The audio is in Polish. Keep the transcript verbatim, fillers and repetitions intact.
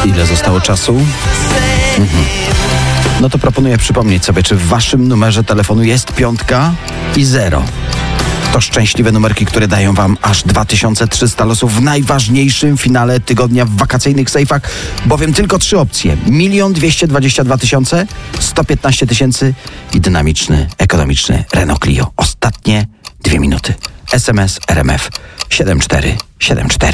Ile zostało czasu? Mhm. No to proponuję przypomnieć sobie, czy w waszym numerze telefonu jest piątka i zero. To szczęśliwe numerki, które dają wam aż dwa tysiące trzysta losów w najważniejszym finale tygodnia w wakacyjnych sejfach, bowiem tylko trzy opcje. Milion dwieście dwadzieścia dwa tysiące, sto piętnaście tysięcy i dynamiczny, ekonomiczny Renault Clio. Ostatnie dwie minuty. S M S R M F siedem cztery siedem cztery.